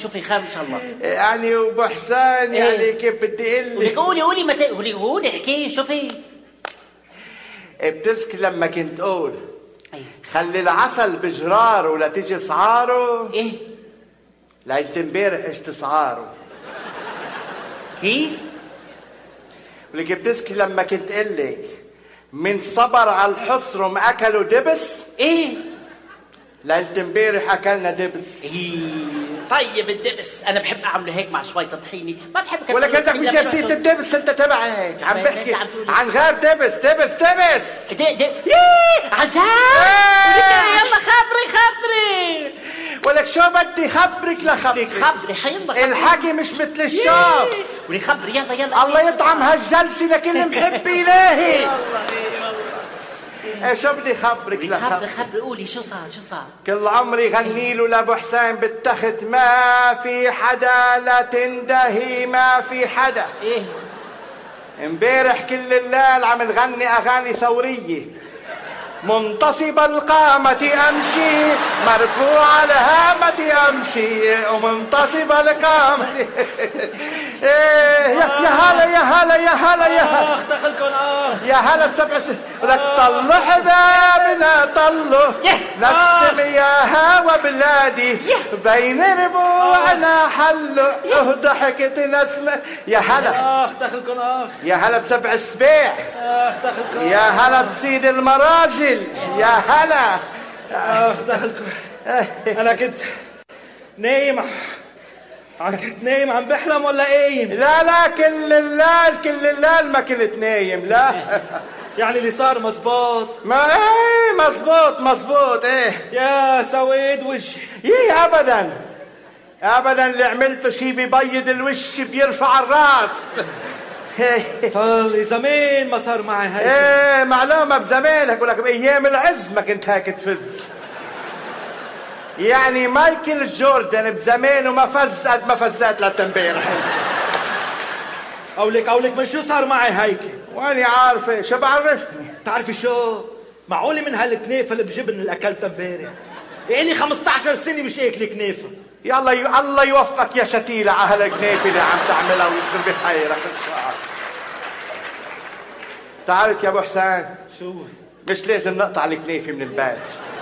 شوفي خير ان شاء الله. يعني ابو حسان يعني كيف بدي اقول لك؟ قولي ما قولي احكي. شوفي بتذكر لما كنت اقول خلي العسل بجراره ولا تيجي سعاره؟ ايه لقيت امبارح اشت سعاره. كيف؟ ولك بتذكر لما كنت اقول لك من صبر على الحصر وما اكلوا دبس؟ ايه لقيت امبارح اكلنا دبس. طيب الدبس انا بحب اعمله هيك مع شويه طحينه، ما بحب كتير. ولك انت مش نسيت الدبس انت تبعك. عم بحكي عن غير دبس. عشان يلا خبري. ولك شو بدي خبرك لخبرك؟ خبري حيلا الحكي مش مثل الشاف. ولي خبري يلا الله يطعم هالجلسه لكل محب الهي. ايه شو بدي خبرك لخبرك؟ خبري قولي شو صار. كل عمري غني له لابو حسين بالتخت ما في حدا لا تندهي ما في حدا. ايه امبارح كل الليل عم نغني اغاني ثوريه. منتصب القامة أمشي مرفوع الهامة أمشي ومنتصب القامة. يا هلا دخلكم يا هلا بسبع لك طلوا حبابنا طلوا نسم يا هوا بلادي بين ربوعنا حلوا ضحكت نسمة. يا هلا دخلكم يا هلا بسبع السباع. دخلكم يا هلا بسيد المراجل. يا هلا دخلكم. انا كنت نايم عم بحلم ولا قايم؟ لا كل الليل ما كنت نايم. لا يعني اللي صار مزبوط؟ ما ايه مزبوط ايه. يا سويد وجهي. ايه ابدا اللي عملته شي بيبيض الوش بيرفع الراس. صار لي زمان ما صار معي هيك. ايه معلومه بزمانك. بقول لك بايام العز ما كنت هيك تفز. يعني مايكل جوردن بزمانه ما فز قد ما فزت لتمبارح. قولك من شو صار معي هيك؟ واني عارفه شو بعرفني. تعرفي شو؟ معقولة من هالكنيفة اللي بجبن اللي اكلتها امبارح؟ يعني 15 سنة مش اكل كنيفة. يلا الله يوفقك يا شتيلة على هالكنيفة اللي عم تعملها ويكتب بخيرك ان شاء الله. تعرف يا ابو حسين شو؟ مش لازم نقطع الكنيفة من البيت.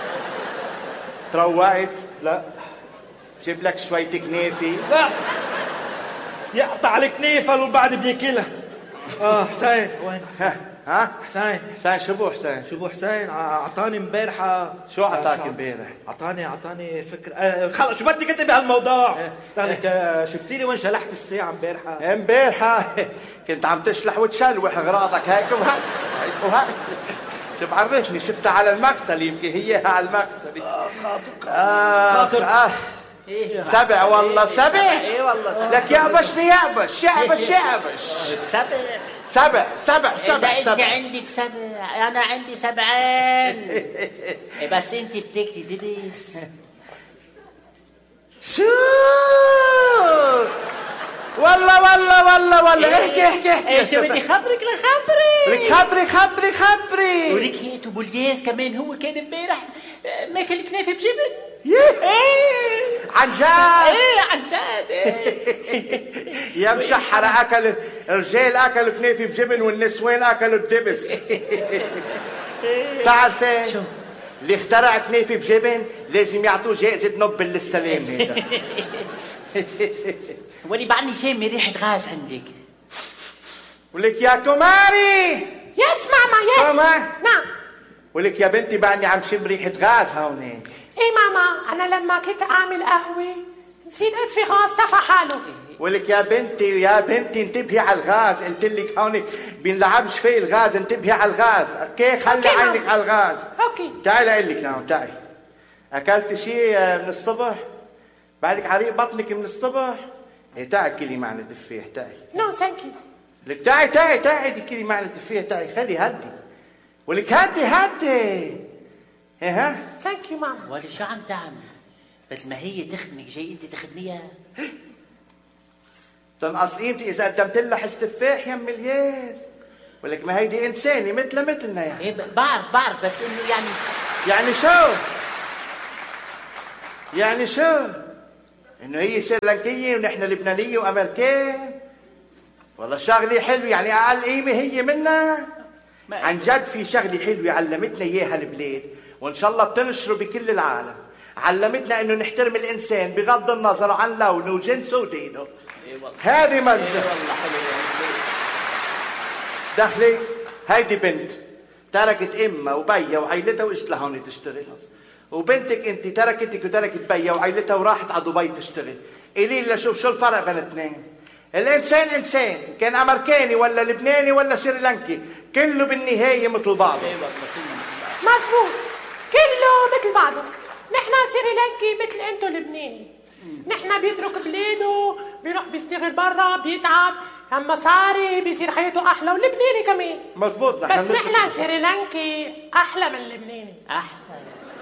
تروقت؟ لا جيب لك شوية كنيفة. لا يقطع الكنيفة وبعد بياكلها. حسين وين؟ ها؟ حسين شو بو حسين؟ اعطاني امبارحة. شو اعطاك امبارح؟ اعطاني فكرة. خلص شو بدك انت بهالموضوع؟ لك شفتي لي وين شلحت الساعة امبارحة كنت عم تشلح وتشلوح غراضك هيك وهيك. شو بعرفني شفتها على المغسل. يمكن هي على المغسل. خاطر سبع والله سبع. ايه والله سبع. لك يعبشني يعبش سبع. انت عندك سبع انا عندي سبعين. بس انت بتكتي دبس. شو والله احكي. شو بدي خبرك خبري. ولك هيك ابو الياس كمان هو كان امبارح ماكل كنافه بجبن. عن جد. يا مشحرة اكل الرجال اكلوا كنافه بجبن والنسوان اكلوا الدبس. تعرفين شو اللي اخترع كنافه بجبن لازم يعطوه جائزه نوبل للسلام. هذا ولي بعدني شامي ريحه غاز عندك. ولك يا كماري. يس ماما. نعم. ولك يا بنتي بعدني عم شم ريحه غاز هون. ايه ماما انا لما كنت اعمل قهوه نسيت اطفي غاز طفى حاله. ولك يا بنتي انتبهي على الغاز. قلت لك هون بينلعبش فيه الغاز. انتبهي على الغاز. اوكي خلي عينك على الغاز. اوكي تعالي اقول لك هون. تعالي اكلت شيء من الصبح؟ بعدك عريق بطنك من الصبح؟ ايه تعي كلي معنا تفاح. تعي. نو ثانك يو. لك تعي دي كلي معنا تفاح. تعي خلي هدي. ولك هدي. ايه ها؟ ثانك يو ماما. ولي شو عم تعمل؟ بدل ما هي تخدمك جاي انت تخدميها. تنقص قيمتي اذا قدمت لها حس تفاح يا ام الياس. ولك ما هيدي انسانه مثلنا يعني. ايه بعرف بس انه يعني شو انه هي سريلانكيه ونحن لبنانيه وامريكان. والله شغله حلوه، يعني اقل قيمه هي منا. عن جد في شغله حلوه علمتنا اياها البلاد، وان شاء الله بتنشره بكل العالم. علمتنا انه نحترم الانسان بغض النظر عن لونه وجنسه ودينه. هذه مادة. والله حلوه. دخلي هيدي بنت تركت امها وبيها وعيلتها واجت لهون تشتغل، وبنتك انت تركتك وتركت بيها وعيلتها وراحت على دبي تشتغل. قولي لي شوف شو الفرق بين الاثنين؟ الانسان انسان، كان امريكاني ولا لبناني ولا سريلانكي، كله بالنهايه مثل بعضه. مظبوط، كله مثل بعضه. نحن سريلانكي مثل انتو لبناني. نحن بيترك بلاده بيروح بيشتغل برا بيتعب كم مصاري بيصير حياته احلى، ولبناني كمان. مظبوط. بس نحن سريلانكي احلى من لبناني. احلى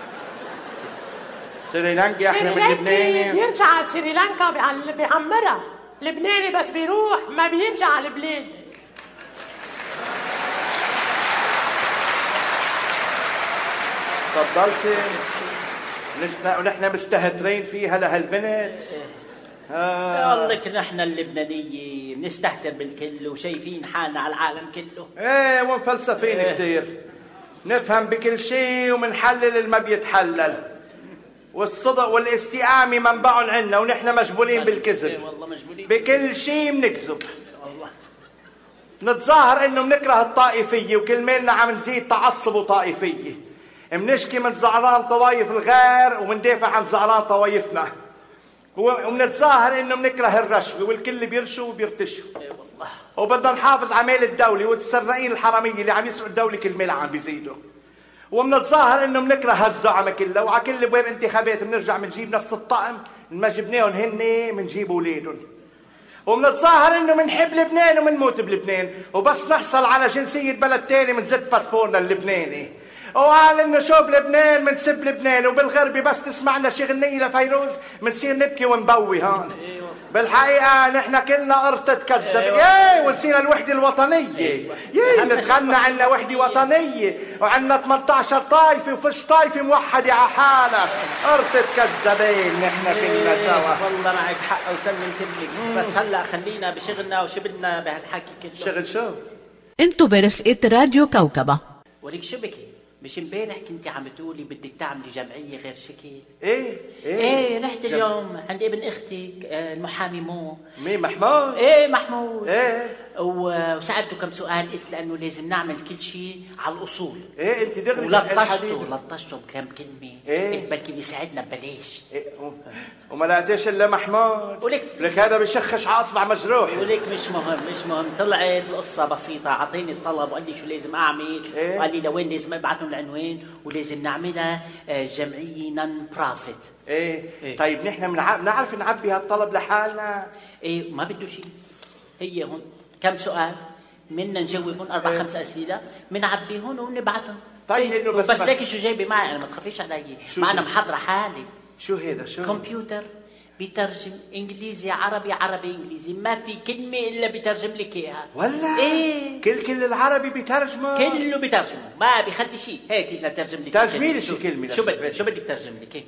سريلانكي احلى من لبناني. بيرجع على سريلانكا بيعمرها. لبناني بس بيروح ما بيرجع على البلاد. تفضلتي ونحن مستهترين فيها لهالبنت. والله نحن اللبنانيه بنستهتر بالكل وشايفين حالنا على العالم كله. ايه ومفلسفين كثير، نفهم بكل شيء ومنحلل اللي ما بيتحلل، والصدق والاستقامه منبعهم عنا، ونحن مجبولين بالكذب. والله مجبولين بكل شيء بنكذب. نتظاهر انه بنكره الطائفيه وكلمالنا عم نزيد تعصب وطائفيه. منشكي من زعران طوايف الغير ومندافع عن زعران طوايفنا، ومنتظاهر انه بنكره الرشوه والكل بيرشوا وبيرتشوا. وبدنا نحافظ على مال الدوله، والسراقين الحراميه اللي عم يسرقوا الدوله كل مال عم بيزيدوا. ومنتظاهر انه بنكره هالزعماء كلها، وعلى كل ابواب انتخابات بنرجع بنجيب نفس الطقم، ما جبناهم هن بنجيب اولادهم. ومنتظاهر انه بنحب لبنان وبنموت بلبنان، وبس نحصل على جنسيه بلد تاني بنزت باسبورنا اللبناني. وقال انه شو بلبنان منسب لبنان، وبالغربي بس تسمعنا شي غنية لفيروز منصير نبكي ونبوي هون. بالحقيقة نحن كلنا قرطة كذب. ياي ونسينا الوحدة الوطنية. ياي نتغنى عنا وحدة وطنية وعنا 18 طايفة وفش طايفة موحدة على حالها. قرطة كذابين نحن كلنا سوا. والله معك حق وسلمت لك، بس هلا خلينا بشغلنا وشو بدنا بهالحكي كله. شغل شو؟ انتو برفقة راديو كوكبة. ولك شو بكي؟ مش امبارح كنت عم تقولي بدك تعملي جمعيه غير شكل؟ ايه رحت اليوم عند ابن اختك المحامي مين محمود؟ محمود. وسالته كم سؤال، قلت لانه لازم نعمل كل شيء على الاصول. انت دغري ولطشته بكم كلمه. قلت بلكي بيساعدنا ببلاش. وما لقيتش الا محمود. ولك هذا بيشخش على اصبع مجروح. ولك مش مهم. طلعت القصه بسيطه. اعطيني الطلب وقال لي شو لازم اعمل. وقال لي لوين لازم ابعثهم العنوان، ولازم نعملها جمعيه نون بروفيت. طيب نحن بنعرف نعبي هالطلب لحالنا. ما بده شيء. هي هون كم سؤال منا نجاوبهم 4-5 اسئله بنعبيهم ونبعثهم. طيب انه بس ليك شو جايبه معي انا، ما تخافيش علي. معنا محضره حالي. شو هذا؟ شو كمبيوتر بيترجم انجليزي عربي عربي انجليزي، ما في كلمه الا بيترجم لك اياها. ولا كل العربي بيترجمه، كله بيترجمه، ما بيخلي شيء. هاتي لترجم لك. ترجمي لي شو كلمه. شو بدك ترجم لك؟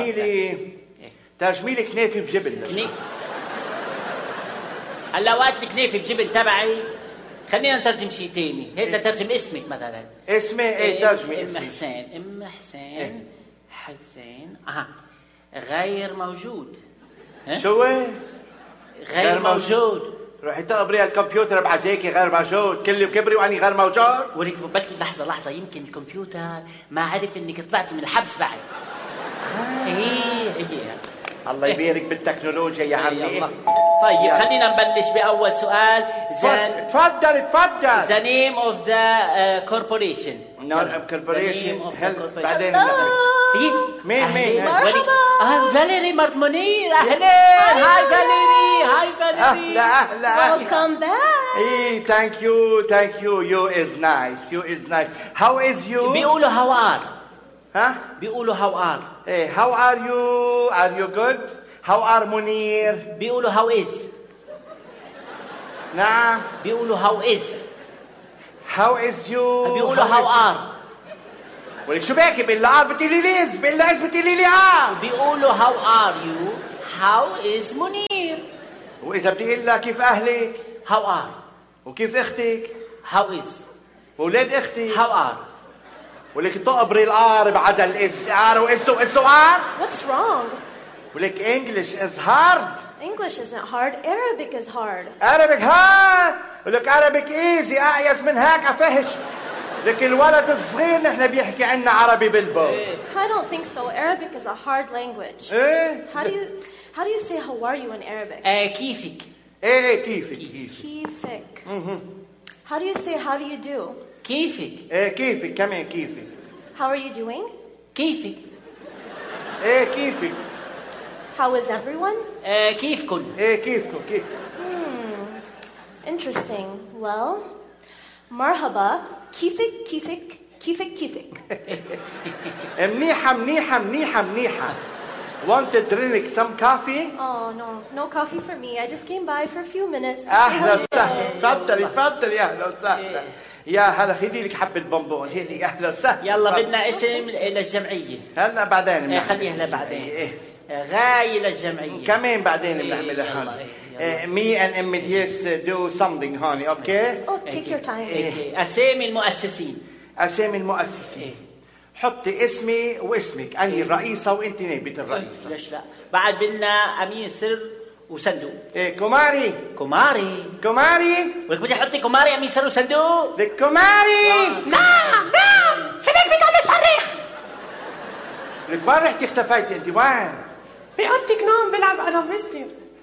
ترجمي لي كنافه بجبن. هلا وقت الكنافه بجبن تبعي خلينا نترجم شيء ثاني. هات ترجم اسمك مثلا. اسمي ترجمي اسمي. ام حسين حسين غير موجود. شو غير موجود. روحي تقبري الكمبيوتر بعزيكي غير موجود. كله كبري واني غير موجود. ولك بلكي لحظه يمكن الكمبيوتر ما عرف انك طلعتي من الحبس بعد. الله يبارك بالتكنولوجيا يا عمي. طيب خلينا نبلش باول سؤال. تفضل The name of the corporation. corporation. بعدين مين فاليري منير. اهلا. هاي فاليري. اهلا. Welcome back. Thank you. You is nice. How is you? بيقولوا how are. بيقولوا how are. how are you? Are you good? How are منير? بيقولوا how is. نعم. بيقولوا how is. How is you? بيقولوا how are. ولك شو باكي بالله بتقولي لي بتقولي لي بيقولوا how are you. How is منير؟ وإذا بدي أقول لك كيف أهلك؟ How are؟ وكيف أختك؟ How is؟ وولاد أختي؟ How are؟ ولك تقبري الآر بعزل إز آر وإز وإز وآر؟ What's wrong? ولك English is hard. English isn't hard. Arabic is hard. Arabic hard. ولك Arabic easy أعيز من هيك أفهش. لك الولد الصغير نحن بيحكي عنا عربي بالبو. I don't think so. Arabic is a hard language. إيه؟ How do you say how are you in Arabic? كيفك؟ إيه كيفك؟ Kifik. How do you say how do you do? كيفك؟ إيه كيفك كمان كيفك؟ How are you doing? كيفك؟ إيه كيفك؟ How is everyone? كيفكن؟ إيه كيفكم كيف؟ Interesting. Well, marhaba. Kifik. منيحة. Want to drink some coffee? Oh, no coffee for me. I just came by for a few minutes. أهلا وسهلا. تفضلي أهلا وسهلا. يا هلا خدي لك حبة بونبون هيدي أهلا وسهلا. يلا بدنا اسم للجمعية. هلا بعدين. خليها لبعدين. غاية للجمعية. كمان بعدين بنعملها هون. Me and Emilius do something هون أوكي؟ Oh, take your time. أسامي المؤسسين. أسامي المؤسسين. حطي اسمي واسمك، أنا الرئيسة وأنت نائبة الرئيسة. ليش لا؟ بعد بدنا أمين سر وصندوق. إيه كوماري. ولك بدي أحطي كوماري أمين سر وصندوق. لك كوماري. نعم شبك بضل يصرخ. لك وين رحتي اختفيتي أنت وين؟ بأوضتك نوم بلعب أنا ومستر.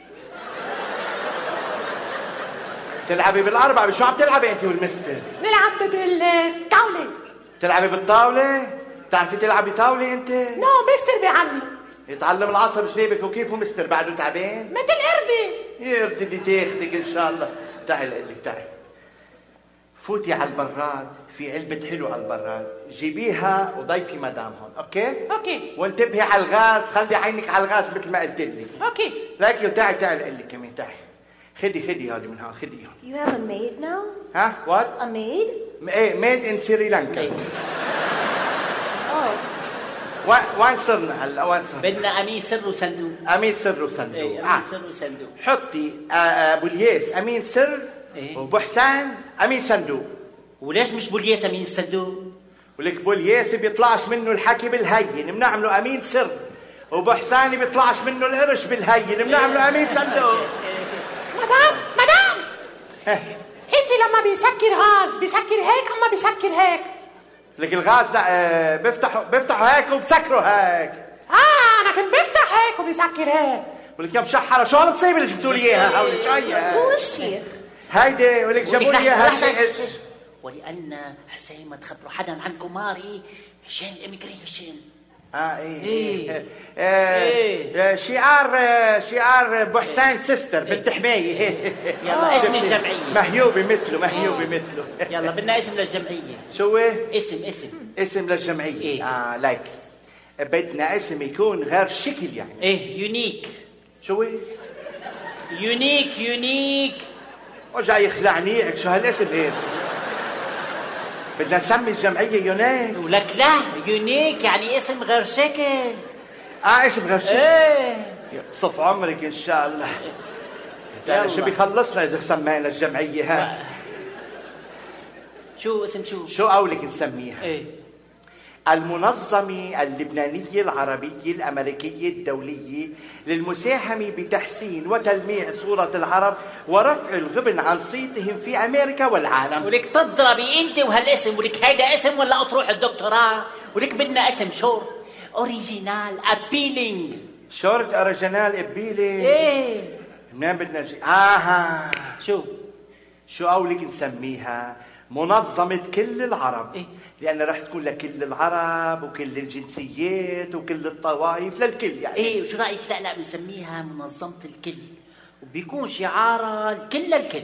تلعبي بالأربعة شو عم تلعبي أنت والمستر؟ نلعب بالطاولة. تلعبي بالطاولة؟ بتعرفي تلعبي طاولة أنت؟ نو مستر بيعلم. يتعلم العصب شنيبك وكيفه مستر بعده تعبان؟ مثل قردة. يا قردة بدي تاخدك إن شاء الله. تعي لك تعي. فوتي على البراد، في علبة حلو على البراد، جيبيها وضيفي مدام هون، أوكي؟ وانتبهي على الغاز، خلي عينك على الغاز مثل ما قلت لك. أوكي. لكن تعي لك كمان تعي. خدي هذه من هون خدي هون. You have a maid now? ها؟ what؟ A maid? إيه ميد إن سريلانكا. وين صرنا هلا وين صرنا؟ بدنا أمين سر وصندوق. أمين سر وصندوق. أمين سر وصندوق. حطي أبو الياس أمين سر وأبو حسان أمين صندوق. وليش مش بولياس أمين الصندوق؟ ولك بولياس بيطلعش منه الحكي بالهين بنعمله أمين سر، وأبو حسان بيطلعش منه القرش بالهين بنعمله أمين صندوق. مدام انت لما بيسكر غاز بيسكر هيك اما بيسكر هيك؟ لك الغاز لا بيفتحوا هيك وبسكروا هيك. انا كنت بفتح هيك وبيسكر هيك. ولك يا مشحره شو هالمصيبه اللي جبتوا لي اياها هولي شو هي؟ Who is she? هيدي ولك جابوا لي اياها. ولأن حسين ما تخبروا حدا عن كوماري عشان الاميجريشن. ايه شعار ابو حسين سيستر بنت حمايه. يلا اسم الجمعيه. مهيوبه مثله. يلا بدنا اسم للجمعيه. شو اسم للجمعيه؟ لايك بدنا اسم يكون غير شكل يعني. يونيك. شو يونيك ورجع يخلعني شو هالاسم هيك. بدنا نسمي الجمعية يونيك. ولك لا يونيك يعني اسم غير شكل. اسم غير شكل. صف عمرك إن شاء الله. شو بيخلصنا إذا سمينا الجمعية هات. شو اسم شو قولك نسميها؟ المنظمة اللبنانية العربية الأمريكية الدولية للمساهمة بتحسين وتلميع صورة العرب ورفع الغبن عن صيتهم في أمريكا والعالم. ولك تضربي أنت وهالاسم. ولك هيدا اسم ولا أطروح الدكتوراه. ولك بدنا اسم شورت أوريجينال أبيلينج. شورت أوريجينال أبيلينج. منين بدنا نجي؟ شو قولك نسميها؟ منظمة كل العرب. لأن رح تكون لكل العرب وكل الجنسيات وكل الطوائف للكل يعني. وشو رأيك لا بنسميها منظمة الكل وبيكون شعارها الكل للكل.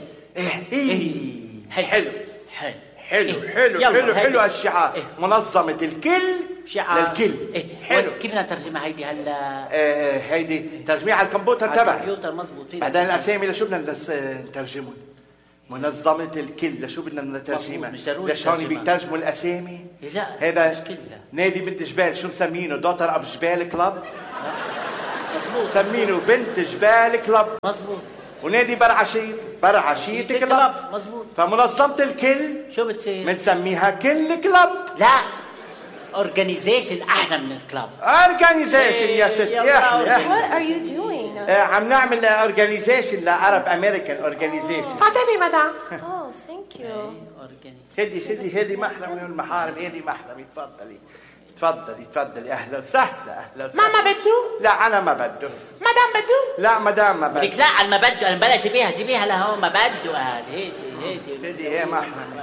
حلو الشعار. منظمة الكل شعار للكل. حلو. كيف بدنا نترجمها هيدي هلا؟ هيدي ترجميها على الكمبيوتر تبعي. الكمبيوتر مزبوط. بعدين الأسامي لشو بدنا نترجمهم؟ منظمة الكل لشو بدنا نترجمها؟ ليش هون بيترجموا الأسامي؟ لا هذا نادي بنت جبال شو مسمينه؟ دوتر أب جبال كلاب؟ مزبوط. سمينه بنت جبال كلب. مزبوط. ونادي برعشيت كلب. مزبوط. فمنظمة الكل شو بتصير؟ بنسميها كل كلب. لا، اورجانيزيشن احلى من الكلب. اورجانيزيشن يا ستي. What are you doing? عم نعمل اورجانيزيشن لعرب امريكان اورجانيزيشن. تفضلي مدام. Oh, thank you. هدي محرم من المحارم. هدي محرم. تفضلي. اهلا وسهلا. ماما بده؟ لا انا ما بده. مدام بده؟ لا مدام ما بده. لك لا على ما بده. انا بلا جيبيها لهون ما بده. هذه هدي هي محرم.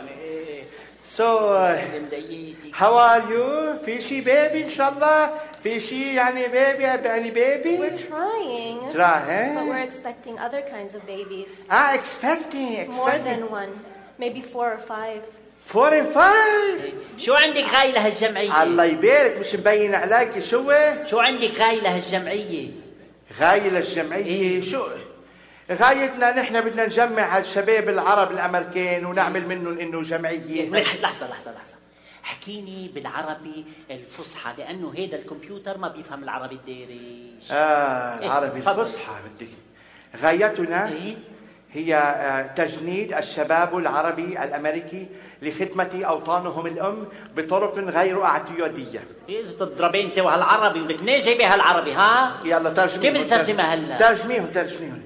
how are you? في شي بيبي ان شاء الله؟ في شي يعني بيبي يعني بيبي؟ We're trying. Try, But we're expecting other kinds of babies. expecting. More than one. Maybe 4 or 5. 4 and 5. شو عندك غاية لهالجمعية؟ الله يبارك. مش مبين عليك. شو عندك غاية لهالجمعية؟ غاية للجمعية؟ شو غايتنا؟ نحن بدنا نجمع هالشباب العرب الامريكان ونعمل منهم انه جمعية. لحظة. حكيني بالعربي الفصحى لانه هيدا الكمبيوتر ما بيفهم العربي الدارج. العربي الفصحى بدك. غايتنا هي تجنيد الشباب العربي الامريكي لخدمة اوطانهم الام بطرق غير اعتيادية. تضرب انت وهالعربي ولك منين جايبه هالعربي ها؟ يلا ترجمي. كيف بدي ترجمها هلا؟ ترجميهم.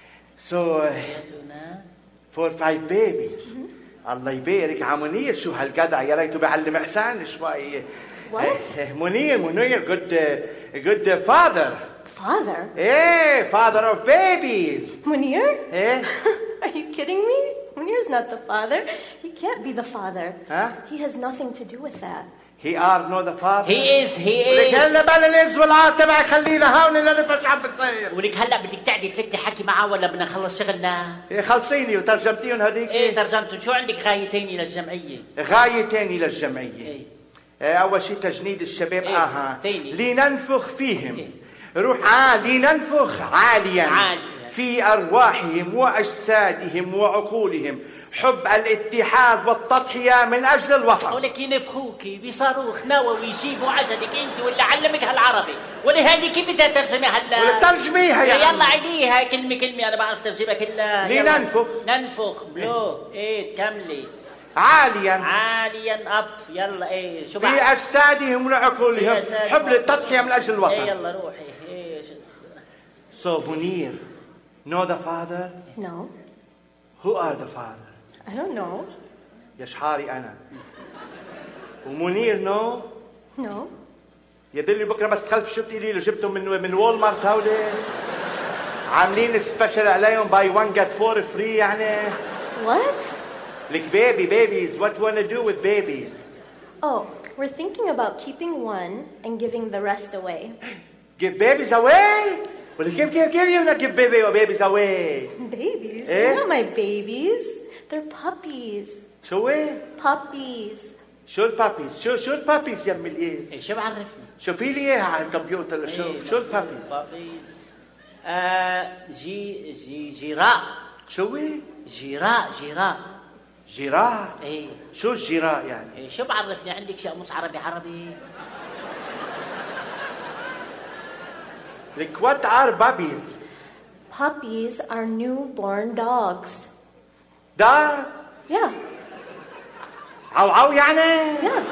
4 5 babies. الله يبارك على منير. شو هالجدع يا ريته بيعلم احسان شوي. منير good father. Father? Father of babies. Munir? Are you kidding me? Munir's not the father. He can't be the father. Huh? He has nothing to do with that. He are not the father. He is. ولك هلا بلا الانس والعاد تبعك خلينا هون اللي نفش عم بتصير. ولك هلا بدك تعدي تلكتي حكي معه ولا بدنا نخلص شغلنا؟ خلصيني وترجمتيهم هذيك. ترجمتهم. شو عندك غاية تاني للجمعية؟ غاية تاني للجمعية. أول شيء تجنيد الشباب. لننفخ فيهم. روح لننفخ عاليا في أرواحهم وأجسادهم وعقولهم حب الاتحاد والتضحية من أجل الوطن. ولك ينفخوكي بصاروخ نووي يجيبوا عجلك انت ولا علمك هالعربي ولا هذه كيف بدها ترجمها هلا؟ ولا ترجميها يعني. يلا عيديها كلمة انا بعرف ترجمها كلها. ننفخ بلو. كملي. عاليا اب. يلا شو في أجسادهم وعقولهم حب التضحية من أجل الوطن. يلا روحي. So Munir, know the father? No. Who are the father? I don't know. يا شحاري أنا. ومنير نو؟ No. يدلي بكرة بس تخلف شو بتقولي له جبتهم من وول مارت هودي؟ عاملين سبيشال عليهم باي 1 get 4 free يعني. What? Like babies. What do you want to do with babies? Oh, we're thinking about keeping one and giving the rest away. Give babies away? Well, give you not give babies away. Babies? They're not my babies. They're puppies. شو Puppies. شو البابيز؟ شو البابيز يا مليز؟ شو بعرفني؟ شوفي لي اياها على الكمبيوتر. شو البابيز؟ جراء. شو جراء؟ شو الجراء يعني؟ شو بعرفني؟ عندك شيء قاموس عربي؟ Like what are puppies? Puppies are newborn dogs. Dog? Yeah. عو يعني؟ Yeah.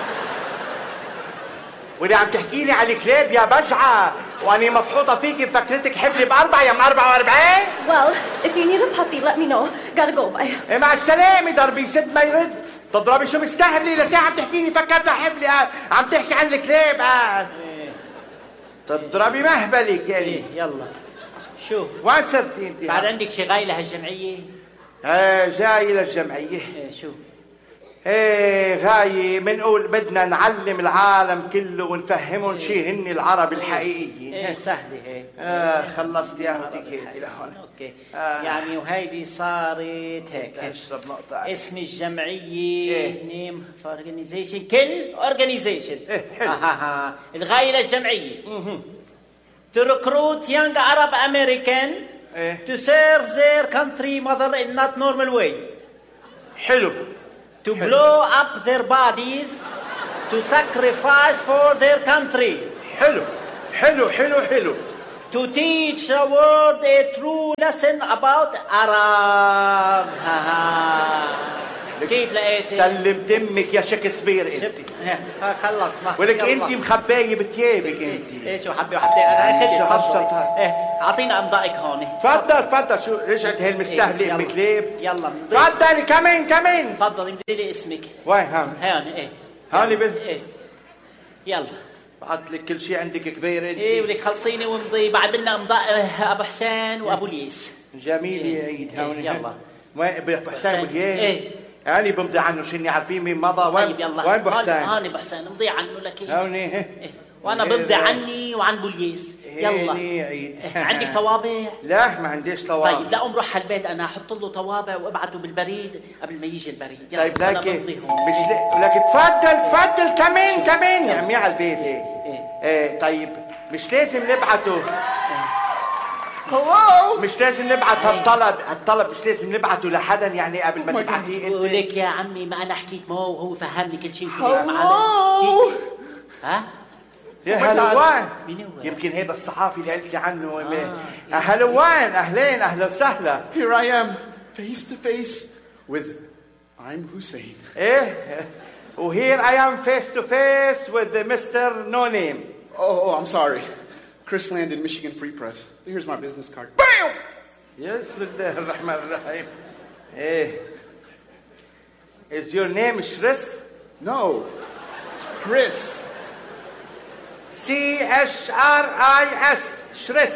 واللي عم تحكي لي على الكلاب يا بجعة وأنا مفحوطة فيكي مفكرتك حبلي ب4 يا 44. Well, if you need a puppy, let me know. Gotta go. Bye. مع السلامة. ضربي سد ما يرد. تضربي شو مستهبلي لساعة عم تحكيني فكرتها حبلي. عم تحكي عن الكلاب. تضربي مهبلك يعني. يلا شو وين صرتي انت؟ بعد عندك شي غاية لهالجمعية؟ جاي للجمعية. شو؟ غاية بنقول بدنا نعلم العالم كله ونفهمهم شي هن العرب الحقيقيين. سهلة هيك. خلصت يا اختك هيك لهون. اوكي. يعني وهيدي صارت هيك. اشرب نقطة. اسم الجمعية نيم اورجانيزيشن كل اورجانيزيشن. الغاية للجمعية to recruit young Arab American to serve their country mother in not normal way. حلو. To blow up their bodies to sacrifice for their country. حلو. to teach the world a true lesson about Arab. كيف لقيت؟ سلمت امك يا شكسبير انت. خلصنا. ولك انت مخبايه بتيابك انت. ايه شو حبي وحبي انا خدي تفضل. ايه اعطينا امضائك هون. تفضل شو رجعت هالمستهلك مكليب. يلا تفضل كمان. تفضل امضي لي اسمك. وين هون؟ ايه. هون ايه. يلا. بعت لك كل شيء عندك كبير انت. ايه ولك خلصيني وامضي بعد بدنا امضاء ابو حسين وابو الياس. جميل يا عيد هون. يلا. وين ابو حسين ابو الياس؟ ايه. أنا بمضي عنه شني عارفين مين مضى وين؟ طيب يلا. وين ابو حسين؟ هون ابو حسين امضي عنه لك. هون إيه. وانا بمضي عني وعن ابو الياس. يلا. عيد. عندك طوابع؟ لا ما عنديش طوابع. طيب لا روح على البيت انا احط له طوابع وابعته بالبريد قبل ما يجي البريد. يلا. طيب لكن لك تفضل كمان يا عمي على البيت هيك. ايه طيب مش لازم نبعته. Hello. مش لازم نبعت هالطلب مش لازم نبعته لحدا يعني قبل ما تبعتيه انت. ولك يا عمي ما انا حكيت معه وهو فهمني كل شيء شو Hello. ها؟ يا هلوان. مين هو؟ يمكن هذا الصحافي اللي قلت لي عنه. هلوان اهلا وسهلا. Here I am, face to face with I'm Hussein. ايه وهير I am face to face with Mr. No Name. Oh, I'm sorry. Chris Landon, Michigan Free Press. Here's my business card. Bam! بسم الله الرحمن الرحيم. ايه Is your name Shris? No, it's Chris. C-H-R-I-S. Shris.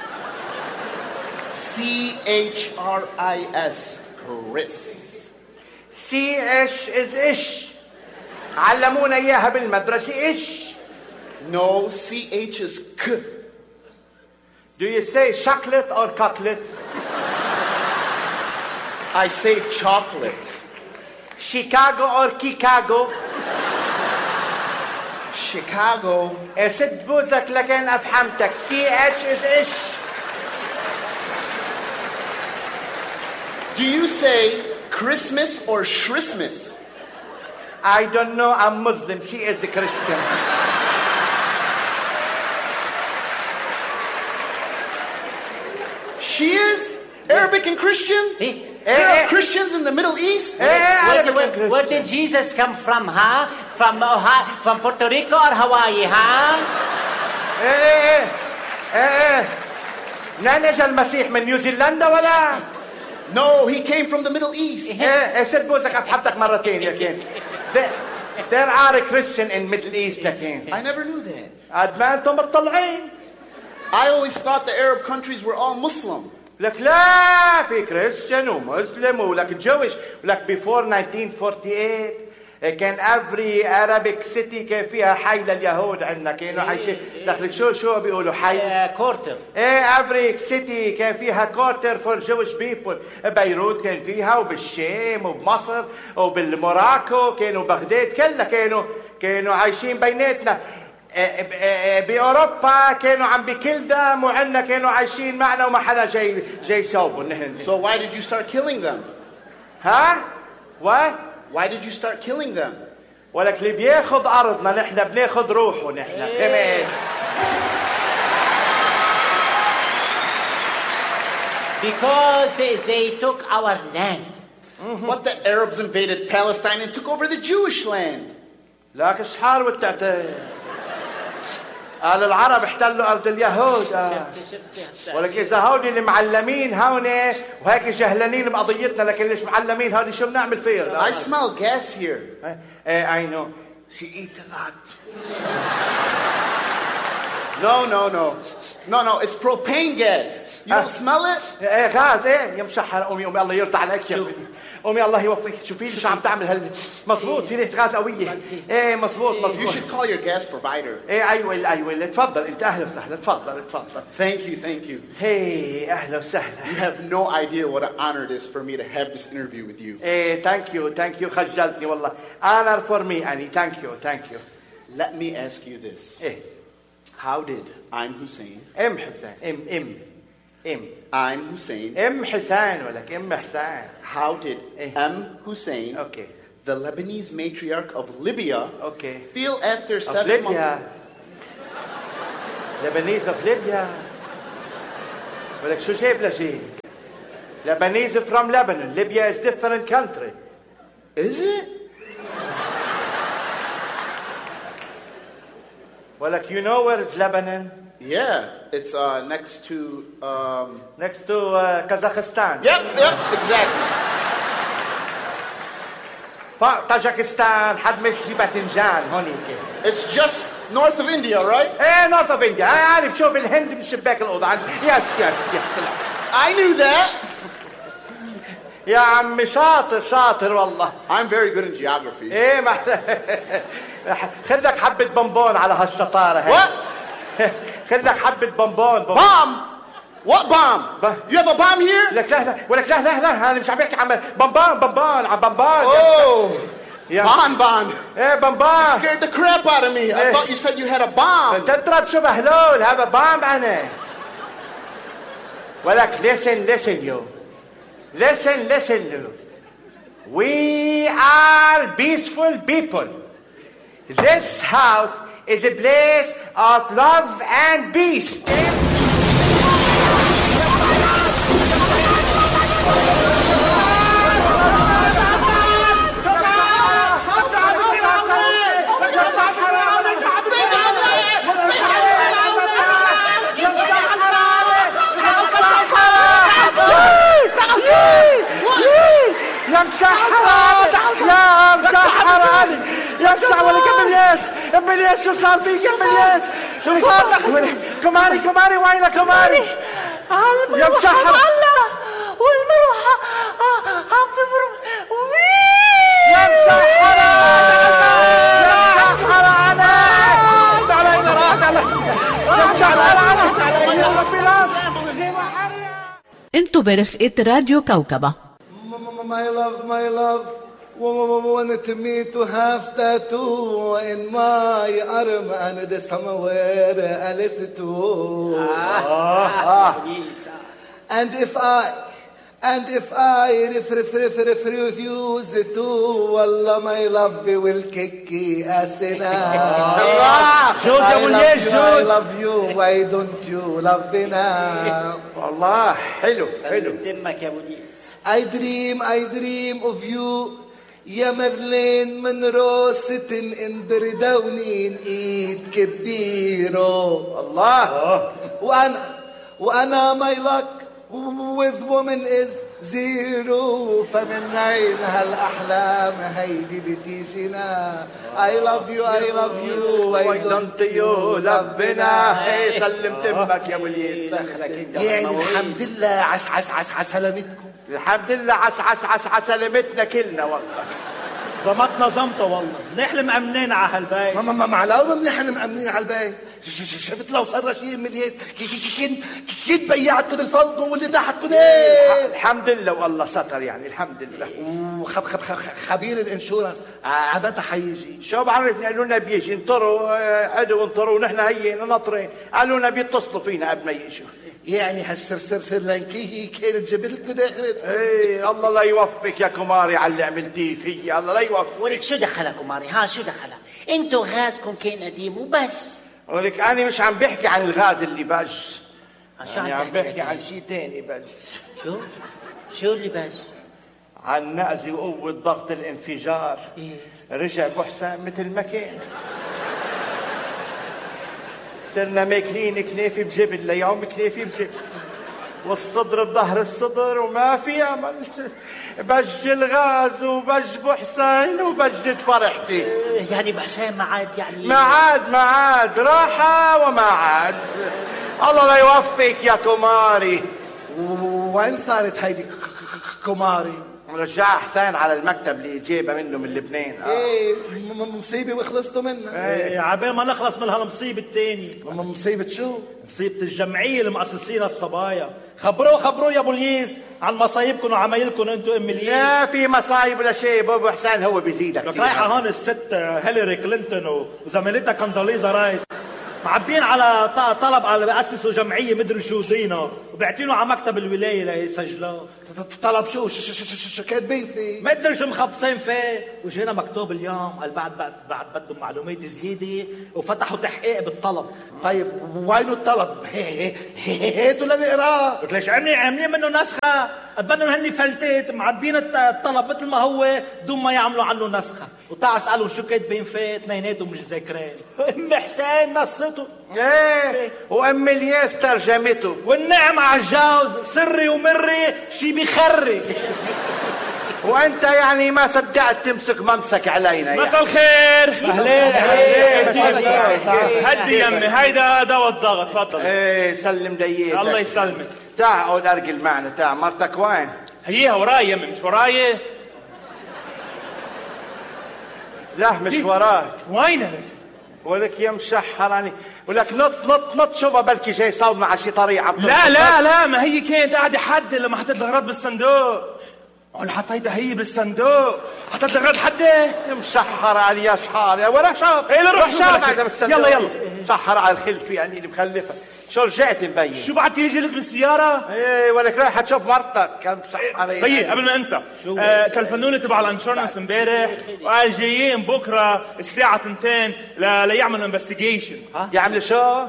C-H-R-I-S. Chris. C-H is ish. علمونا إياها بالمدرسة ish. No, C-H is K. Do you say chocolate or cocklet? I say chocolate. Chicago or Chicago? Chicago. سد بوزك لكن أفهمتك. C-H is ish. Do you say Christmas or Shrismas? I don't know. I'm Muslim. She is a Christian. She is Arabic and Christian? There are Christians in the Middle East? Where did Jesus come from, huh? From Puerto Rico or Hawaii, huh? نجا المسيح من نيوزيلندا ولا؟ No, he came from the Middle East. سد بوزك أفحمتك مرتين لكن. There are a Christian in Middle East لكن. I never knew that. قد ما أنتم مطلعين. I always thought the Arab countries were all Muslim. لك لا في كريستيان ومسلم ولك جويش ولك before 1948 كان every Arabic city كان فيها حي لليهود عندنا كانوا عايشين دخلك شو بيقولوا حي كورتر every city كان فيها كورتر for Jewish people. بيروت كان فيها وبالشام وبمصر وبالموراكو كانوا بغداد كلها كانوا عايشين بيناتنا. بأوروبا كانوا عم بكل دم وعنا كانوا عايشين معنا وما حدا جاي يصوبوا نحن. So why did you start killing them? ها؟ What? Why did you start killing them? ولك اللي بياخذ أرضنا نحن بناخذ روحه نحن. فهمت؟ Because they took our land. But the Arabs invaded Palestine and took over the Jewish land. لك اشحار والتعتي. قال العرب احتلوا أرض اليهود. شفت ولك إذا هودي اللي معلمين هون وهيك جهلانين بقضيتنا لكن ليش معلمين هودي شو بنعمل فيهم؟ I smell gas here. I know. She eats a lot. No, it's propane gas. You don't smell it? غاز يا مشحر. قومي الله يرضى عليك يا قومي الله يوفقك. شوفي لي شو عم تعمل مزبوط في ريحه غاز قويه. مزبوط. You should call your gas provider. ايوه تفضل انت اهلا وسهلا. تفضل. Thank you. Hey اهلا وسهلا. You have no idea what an honor it is for me to have this interview with you. thank you خجلتني والله. honor for me أني. thank you. Let me ask you this. How did I'm Hussein? حسين. I'm Hussein. حسين ولك حسين. How did M. Hussein, okay, the Lebanese matriarch of Libya, okay, feel after of 7 Libya. months? Lebanese of Libya. ولك شو جايب لجيب؟ Lebanese from Lebanon. Libya is different country. Is it? Well, like, you know where is Lebanon? Yeah, it's next to... Next to Kazakhstan. Yep, exactly. Tajikistan, حد مشي باذنجان هونيك. It's just north of India, right? ايه north of India. عارف شوف الهند من شباك الأوضة. Yes. I knew that. يا عمي شاطر والله. I'm very good in geography. ايه ما خذ لك حبة بونبون على هالشطارة هاي. What? خذ لك حبة بونبون. Bomb? What bomb? You have a bomb here? لك لا أنا مش عم بحكي عم بونبون عم بونبون. Oh. Yeah. Bon. ايه بونبون. Scared the crap out of me. I thought you said you had a bomb. تضرب شو بهلول هذا بام أنا. ولك listen you. Listen you. We are peaceful people. This house is a place of love and peace. يا مسحراني يا مسح ولك ابليس شو صار فيك يا ابليس شو صار لك كماري وين كماري يا مسحر والمروحة عم تبرم يا انتو برفقة راديو كوكبة. My love, wanted me to have tattoo in my arm and somewhere else too. And if I refuse to, wallah my love will kick ass now. I love you, why don't you love me now? والله حلو تمك يا ابو ديس. I dream of you يا مرلين منرو sitting in بردونين ايد كبيرو الله. وانا my luck with woman is zero فمن عين هالاحلام هيدي بتيجينا. I love you why don't you love me. ايه سلمت امك يا وليد. يعني الحمد لله عس سلامتكم. الحمد لله عس سلامتنا كلنا والله. زمتنا زمطة والله. نحن مأمنين على هالبيت. ما معلومة نحن مأمنين على البيت. شفت لو صار شيء مليان كنت بيعت كل الفندق واللي تحت كده. الحمد لله والله ستر يعني الحمد لله. خبير الانشورنس عبتا حيجي. شو بعرفني قالوا لنا بيجي انطروا عدوا انطروا ونحن هينا ناطرين. قالوا لنا بيتصلوا فينا قبل ما يجوا. يعني هالسرسر لانكي كانت جبلك داخلت. ايه الله لا يوفقك يا كماري على اللي عملتيه فيي. الله لا يوفقك. ولك شو دخلها كماري؟ شو دخلها؟ انتو غازكم كان قديم وبس. ولك انا مش عم بحكي عن الغاز اللي بج. يعني عم بحكي عن شيء تاني بج. شو اللي بج؟ عن نقزي وقوة ضغط الانفجار. رجع ابو حسام مثل ما كان. صرنا ماكلين كنافي بجبل ليوم كنافي بجبل والصدر بظهر الصدر وما في امل. بج الغاز وبج ابو حسين وبجت فرحتي. يعني بحسين ما عاد يعني ما عاد راحة وما عاد. الله لا يوفقك يا كماري. وين صارت هيدي كماري؟ رجع حسين على المكتب اللي جايبه منه من لبنان. ايه مصيبه وخلصتوا منها. ايه عبال ما نخلص من هالمصيبه الثانيه. مصيبه شو؟ مصيبه الجمعيه اللي مؤسسينها الصبايا. خبروا يا ابو الياس عن مصايبكم وعمايلكم انتم ام الياس. لا في مصايب ولا شيء. ابو حسين هو بيزيدك. رايحه هون الست هيلاري كلينتون وزميلتها كنداليزا رايس. معبين على طلب على بأسسوا جمعية مدري شو دينا وبيعتينوا على مكتب الولاية ليسجلوه. طلب شو كاتبين فيه؟ مدري شو مخبصين فيه. وجينا مكتوب اليوم قال بعد بدهم معلومات زيادة وفتحوا تحقيق بالطلب. طيب وينو الطلب؟ هاتوا لنقراه. قلت ليش عاملين منه نسخة؟ بدهم هني فلتات معبين الطلب مثل ما هو دون ما يعملوا عنه نسخة. وتعا اسألهم شو كاتبين فيه اثنيناتهم مش ذاكرين. ام حسين نصته. ايه وام الياس ترجمته. والنعم على الجوز سري ومري شي بيخري. وانت يعني ما صدقت تمسك ممسك علينا. مساء الخير. اهلين. هدي يمي هيدا دواء الضغط تفضل. ايه سلم ديتك. الله يسلمك. تعا اقعد ارجل معنا. تعا مرتك وين؟ هيها وراي يمي مش وراي. لا مش وراك. وينك؟ ولك يا مشحراني ولك نط شوفها بلكي جاي صوبنا على شي طريقة. لا ما هي كانت قاعدة حد لما حطيت الأغراض بالصندوق. ولا حطيتها هي بالصندوق. حطيت الأغراض حدة. يا مشحر علي يا شحار يا ولا شاب. ايه روح شاب. يلا شحر على الخلف يعني اللي مخلفة. شو رجعت مبين؟ شو بعد تيجي لك بالسيارة؟ ايه ولك رايحة تشوف مرتك كم مشحر. طيب قبل ما انسى تلفنوني تبع الانشورنس امبارح وقال جايين بكره الساعة 2 ليعملوا انفستيجيشن. يعملوا شو؟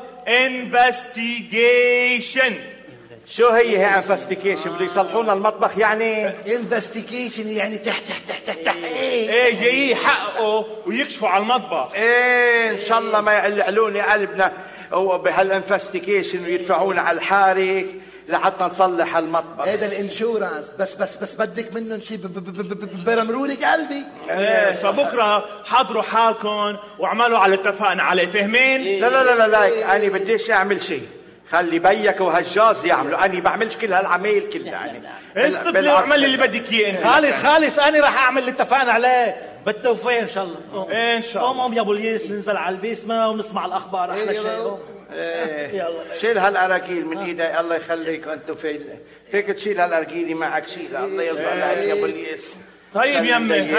انفستيجيشن. شو هي انفستيجيشن؟ بده يصلحونا المطبخ يعني؟ انفستيجيشن يعني تحت ايه جايين يحققوا ويكشفوا على المطبخ. ايه ان شاء الله ما يعلعلوني قلبنا بهالانفستيجيشن ويدفعونا على الحارق لحتى نصلح المطبخ. هذا الانشورنس بس بدك منهم شيء برمرولك قلبي. ايه فبكره حضروا حالكم واعملوا على اللي اتفقنا عليه فاهمين؟ لا انا بديش اعمل شيء. خلي بيك وهالجاز يعملوا. انا بعملش كل هالعمايل كلها يعني. استفلي واعمل اللي بدك اياه انت. خالص انا راح اعمل اللي اتفقنا عليه بالتوفيق ان شاء الله. ايه ان شاء الله. قوم يا ابو الياس ننزل على البيسمه ونسمع الاخبار احلى شيء. يلا شيل هالاراجيل من ايدي الله يخليك. انتوا فيك تشيل هالاراجيل معك شيلها. الله يرضى عليك يا ابو الياس. طيب يمي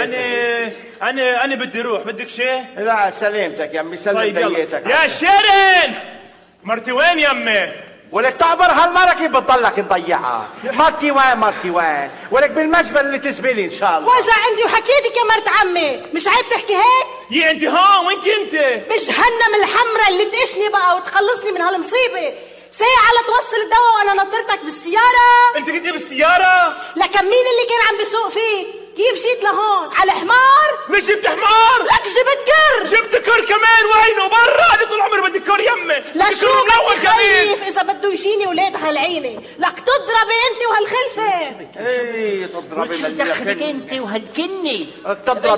انا بدي اروح. بدك شيء؟ لا سلامتك يمي. سلم طيب ديتك. يا شيرين مرتي وين يمي؟ ولك تعبر هالمرة كيف بتضلك مضيعها؟ مرتي وين؟ ولك بالمزبل اللي تزبلي ان شاء الله. وجع عندي وحكيتك يا مرت عمي. مش عيب تحكي هيك؟ يا انت هون وين كنت؟ بجهنم الحمرة اللي تقشني بقى وتخلصني من هالمصيبة. ساعة لتوصل الدواء وانا نطرتك بالسيارة. انت كنت بالسيارة؟ لكن مين اللي كان عم بيسوق فيك؟ كيف جيت لهون؟ على حمار؟ مش جبت حمار؟ لك جبت كر. جبت كر كمان. وينه؟ برا. انا طول عمري بدي كر يمي. لا شو بدي خايف اذا بده يجيني ولاد هالعينة. لك تضربي انت وهالخلفة. ايه تضربي دخلك انت وهالكني. تضرب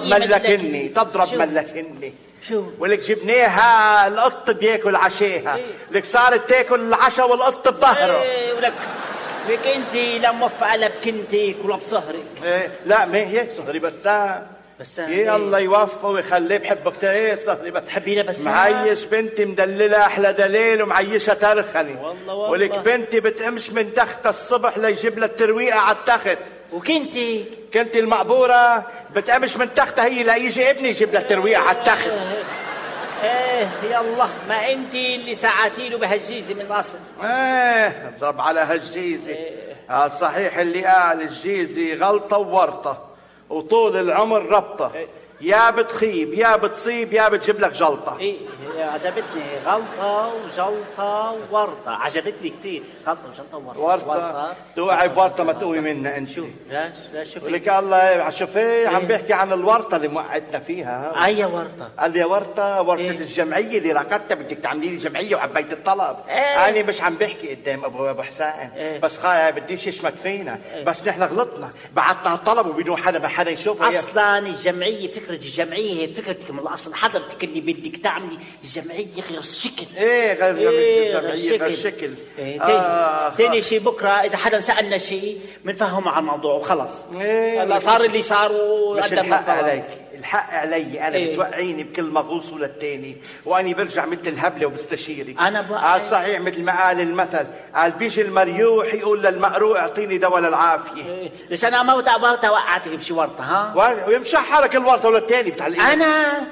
ملكني. شو؟ ولك جبناها القط بياكل عشاها. لك صارت تاكل العشاء والقط بظهره. ايه ولك انت لا موفقه لا بكنتك ولا بصهرك. ايه لا ما هي صهري بسام. ايه الله يوفقه ويخليه بحبك. ايه صهري بس تحبينا بس معيش بنتي مدلله احلى دليل ومعيشها ترخني. والله ولك بنتي بتقمش من تخت الصبح ليجيب لها الترويقه على التخت. وكنتي المقبوره بتقمش من تختها هي ليجي ابني يجيب لها الترويقه على التخت. ايه يلا ما انت اللي ساعتي له بهالجيزه من الاصل. ايه اضرب على هالجيزه. صحيح اللي قال الجيزه غلطه وورطه وطول العمر ربطه. يا بتخيب يا بتصيب يا بتجيب لك جلطه. ايه عجبتني غلطه وجلطه وورطه. عجبتني كثير. غلطه وجلطه وورطه. توقعي بورطه ما تقوي منها انت. لا شوفي ولك الله شوفي عم بيحكي عن الورطه اللي موقعتنا فيها. اي ورطه؟ قال لي ورطه الجمعيه اللي ركضتها. بدك تعملي لي جمعيه وعبيت الطلب. انا مش عم بحكي قدام ابو حسين. بس بديش يشمت فينا. بس نحن غلطنا بعتنا الطلب وبدون حدا ما حدا يشوفه. اصلا الجمعيه فكره الجمعيه هي فكرتك من الاصل. حضرتك اللي بدك تعملي جمعيه غير الشكل. ايه غير جمعيه غير شكل. تاني شيء بكره اذا حدا سالنا شيء بنفهمه على الموضوع وخلص. هلا صار اللي صار وقدمنا الحق علي انا. بتوقعيني بكل مغوص وللتاني وانا برجع مثل الهبله وبستشيرك. قال صحيح مثل ما قال المثل. قال بيجي المريوح يقول للمقروء اعطيني دواء للعافيه. ليش انا ما وقعتك بشي ورطه؟ ها ويمشحرك الورطه وللتاني بتعلقي. انا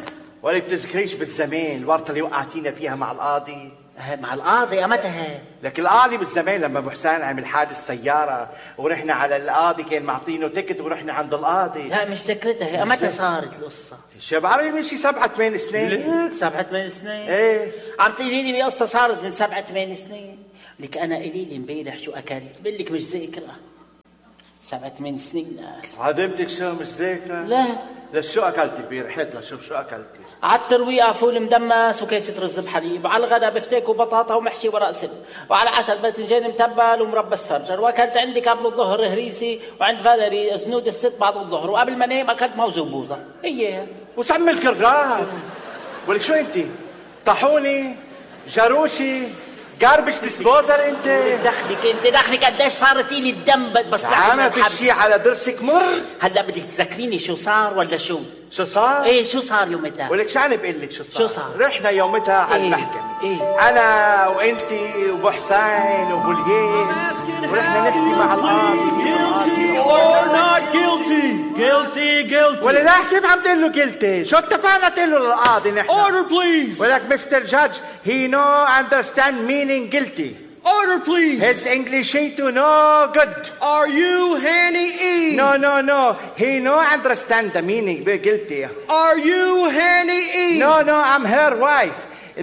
ولا بتذكريش بالزمان الورطة اللي وقعتينا فيها مع القاضي؟ مع القاضي امتى؟ لك القاضي بالزمان لما ابو حسين عمل حادث سيارة ورحنا على القاضي كان معطينه تكت ورحنا عند القاضي. لا مش ذكرتها. امتى صارت القصة؟ شاب عربي من شي 7-8 سنين. 7-8 سنين؟ ايه عم تقولي لي قصة صارت من 7-8 سنين. لك انا قليل امبارح شو اكلت بقول لك مش ذاكرة. 7-8 سنين. عدمتك شو مش ذاكرة؟ لا شو اكلتي امبارح؟ هات لشوف شو اكلتي. على الترويقة فول مدمس وكيسة رز بحليب، وعلى الغداء بفتيك وبطاطا ومحشي ورق سلق، وعلى العشاء باذنجان متبل ومربى السرجر، واكلت عندي قبل الظهر هريسي وعند فاليري زنود الست بعد الظهر، وقبل ما انام اكلت موز وبوظة. هي وسم الكرات. ولك شو انتي؟ طاحوني؟ جاروشي؟ جاربش ديسبوزر انت؟ دخلك قديش صارت لي الدم بس عامل في شيء على ضرسك مر؟ هلا بدك تذكريني شو صار ولا شو؟ شو صار؟ ايه شو صار يومتها؟ ولك شو أنا بقول لك شو صار؟ شو رحنا يومتها على المحكمة. أنا وأنتي وأبو حسين وأبو الياس ورحنا نحكي مع القاضي. Or not guilty. Guilty. ولا لا كيف عم تقول له guilty؟ شو اتفقنا تقول له للقاضي نحن؟ Order please. ولك Mr. Judge, he no understand meaning guilty. Order please. His English ain't no good. Are you Hanny E? No. He no understand the meaning be guilty. Are you Hanny E? No, I'm her wife.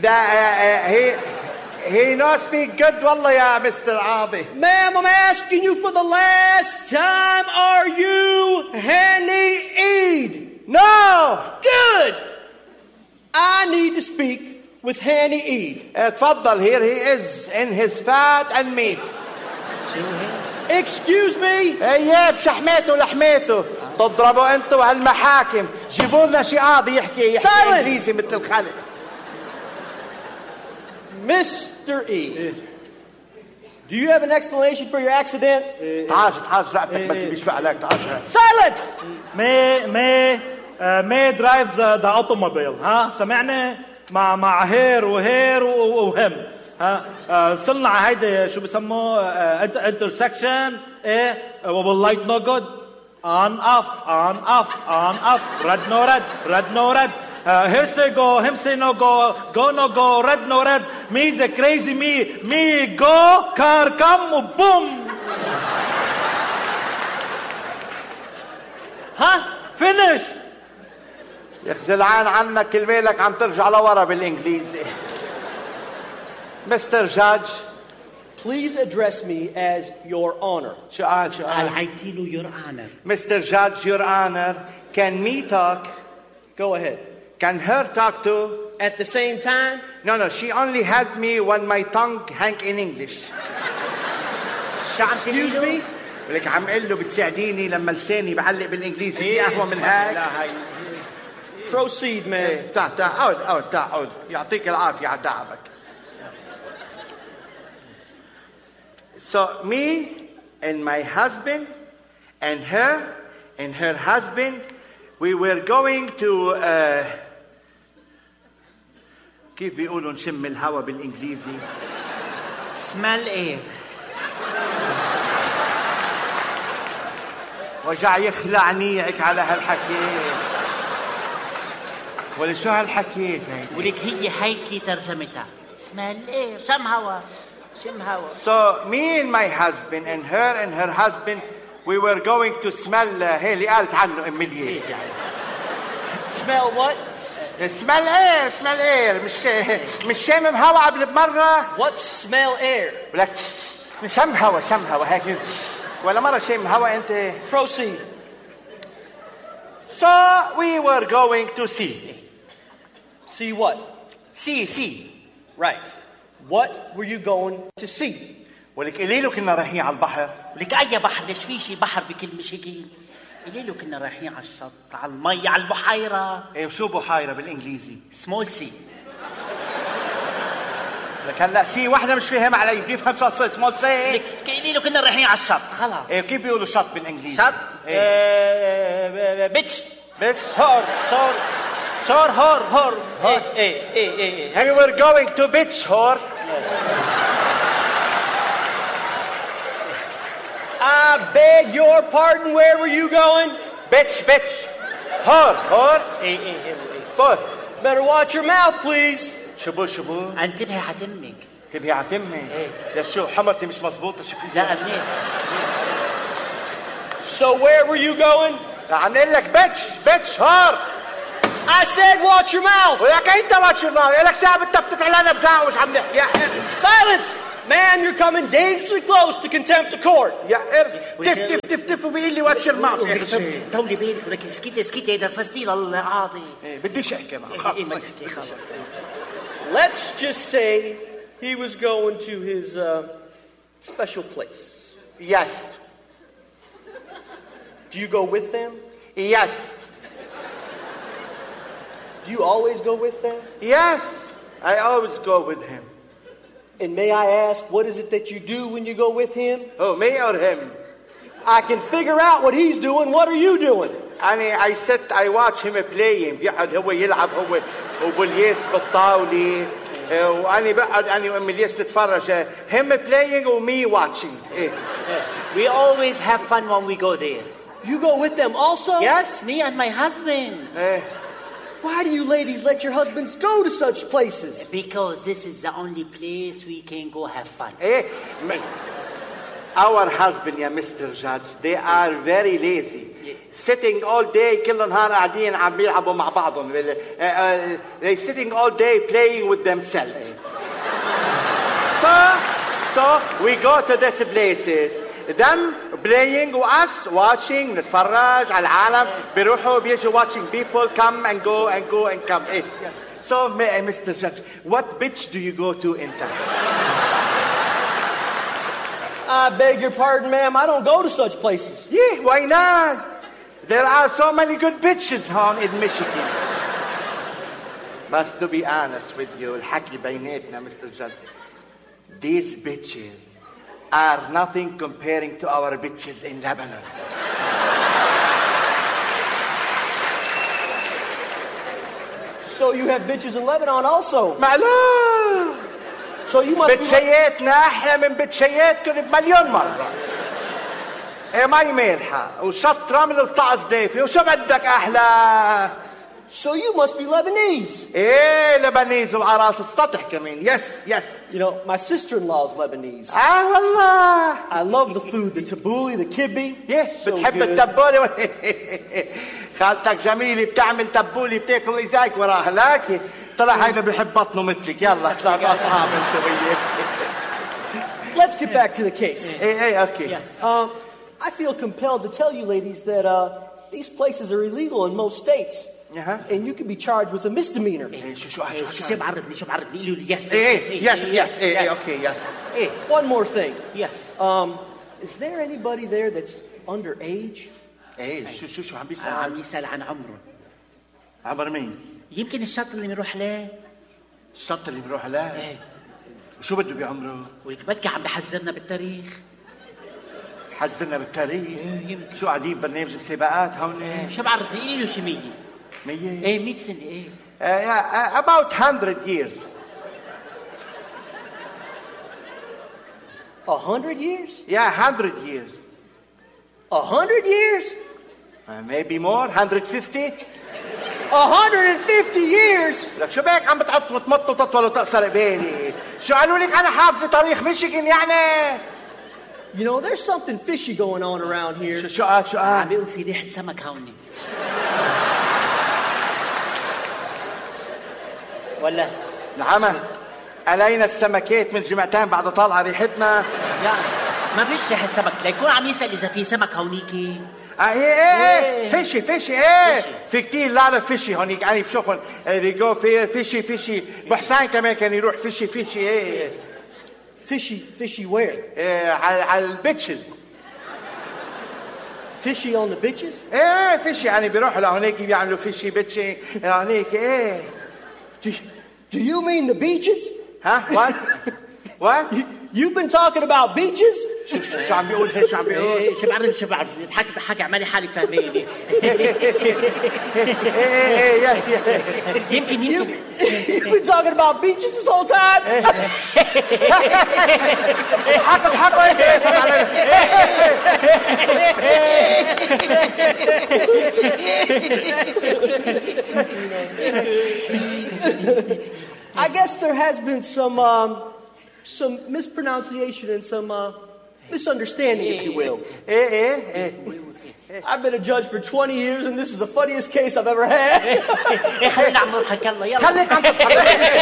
He no speak good والله يا Mr. قاضي. Ma'am, I'm asking you for the last time. Are you Hanny E? No. Good. I need to speak with Hanny E. تفضل, here he is in his fat and meat. Excuse me. ايه بشحماته ولحماته تضربوا انتوا وهالمحاكم. جيبوا لنا شي قاضي يحكي انجليزي مثل الخلق. Mr. E, do you have an explanation for your accident? تعال رقبتك ما تبيش فعلك. تعال. Silence. May drive the automobile. ها سمعنا مع هير وهم. ها صلنا على هيدا شو بسموه intersection. ايه واللايت نو جود. on off red no red. Here say go, him say no no go, red no red. Me the crazy me go, car come, boom. Huh? Finish. يخزلعان عنك كلمة لك عم ترجع لورا بالإنجليزي. Mr. Judge, please address me as your honor. شو قال عيتيله your honor. Mr. Judge, your honor, can me talk? Go ahead. Can her talk too? At the same time? No, she only helped me when my tongue hang in English. Excuse me? ولك عم قل له بتساعديني لما لساني بعلق بالإنجليزي. في أهوى من هيك. Proceed, man. تعال يعطيك العافية على تعبك. So me and my husband and her husband, we were going to كيف بيقولوا نشم الهوا بالإنجليزي؟ smell air. وجع يخلع نيعك على هالحكي. ولا شو هالحكي هيك؟ ولك هيك ترجمتها. smell air. شم هوا. So me and my husband and her husband, we were going to smell. هي اللي قالت عنه ام الياس. Smell what? Smell air. مش شامم هوا قبل بمرة. What smell air? لك شم هوا هيك. ولا مرة شامم هوا أنت. Proceed. So we were going to see. See what? See. Right. What were you going to see? ولك قليله كنا رايحين على البحر. ولك أي بحر؟ ليش في شي بحر بكل مشاكل؟ قليله كنا رايحين على الشط، على المي، على البحيرة. ايه وشو بحيرة بالإنجليزي؟ سمول سي. لك هلا سي واحدة مش فاهم علي. بيفهم شو قصة سمول سي؟ لك قليله كنا رايحين على الشط. خلاص. ايه كيف بيقولوا شط بالإنجليزي؟ شط. بيتش. هور. ايه. We were going to beach hor. I beg your pardon. Where were you going? Beach. Hor. Better watch your mouth, please. شبو انتبهي حتمك. انتبهي عتمي. يا شو حمرتي مش مزبوطة شو في؟ لا منيح. So where were you going? عم نقول لك بتش هار. I said watch your mouth. وياك انت watch your mouth. لك ساعة بتفتت علينا بساعة ومش عم نحكي. Silence! Man, you're coming dangerously close to contempt of court. يا تف وبيقول لي watch your mouth. طولي بالك ولكن اسكتي نرفزتي للقاضي. بديش احكي معك. ما تحكي خلص. Let's just say he was going to his special place. Yes. Do you go with them? Yes. Do you always go with them? Yes. I always go with him. And may I ask, what is it that you do when you go with him? Oh, me or him? I can figure out what he's doing. What are you doing? I watch him playing. بيقعد هو يلعب هو وبوليس بالطاولة. وأنا بقعد أنا وإمليس نتفرج. Him playing or me watching. We always have fun when we go there. You go with them also? Yes, me and my husband. Why do you ladies let your husbands go to such places? Because this is the only place we can go have fun. Our husband, yeah, Mr. Judge, they are very lazy. Sitting all day, كل نهار قاعدين عم بيلعبوا مع بعضهم. They sitting all day playing with themselves. So we go to these places. Them playing us watching نتفرج على العالم بيروحوا بيجوا watching people come and go and come. So Mr. Judge, what bitch do you go to in town? I beg your pardon, ma'am. I don't go to such places. Yeah, why not? There are so many good bitches in Michigan. But to be honest with you, الحكي بيناتنا, Mr. Judge, these bitches are nothing comparing to our bitches in Lebanon. So you have bitches in Lebanon also? معلوم. So you must بتشياتنا أحلى من بتشياتكم بمليون مرة. مي مالحة وشط رمل وطقس دافي وشو بدك أحلى؟ So you must be Lebanese. Lebanese وعلى راس السطح كمان. Yes. You know, my sister-in-law is Lebanese. والله. I love the food, the tabbouleh, the kibbe. Yes, بتحب التبولة. خالتك جميلة بتعمل تبولة بتاكل إزاك وراها لكن طلع هيدا بيحب بطنه مثلك. يلا طلعت أصحاب أنت وياه. Let's get back to the case. Okay. Yes. I feel compelled to tell you ladies that these places are illegal in most states. And you can be charged with a misdemeanor. شو بعرفني Yes. Okay, yes. One more thing. Yes. Is there anybody there that's underage? شو عم بيسأل؟ عم يسأل عن عمره. عمر مين؟ يمكن الشط اللي بنروح له. الشط اللي بنروح له؟ شو بده بعمره؟ ولك عم بحذرنا بالتاريخ. حذرنا بالتاريخ؟ شو قاعدين برنامج مسابقات هون؟ شو بعرفني له شي 100. 100 100 سنة about 100 years. 100 years? Yeah, 100 years. 100 years? Maybe more, 150. 150 years? لك شو بك عم بتعط وتمط وتطول وتقصر قبالي؟ شو قالوا لك أنا حافظة تاريخ ميشيغان يعني؟ You know, there's something fishy going on around here. شو عم بيقول في ريحة سمك هون. ولا نعم علينا السمكات من جمعتين بعد طالعة ريحتنا. لا ما فيش ريحة سمك. ليكون عم يسأل إذا في سمك هونيكي. فيشي في كتير لا فيشي هونيك. أنا بشوفهم بيجو في فيشي بحسين كمان كان يروح فيشي Fishy where? على البيتشز. Fishy on the bitches? فيشي يعني بيروحوا لهونيك بيعملوا فيشي بيتشي هونيك. Do you mean the beaches? What? What? You've been talking about beaches? شو عم بيقول شو عم بيقول؟ شو بعرف حكي عمالي حالك فهميني. Yes. يمكن You've been talking about beaches this whole time? حقوا I guess there has been some mispronunciation and some misunderstanding, if you will. I've been a judge for 20 years, and this is the funniest case I've ever had. خلينا عم نضحك يلا يلا. خليك عم تضحك.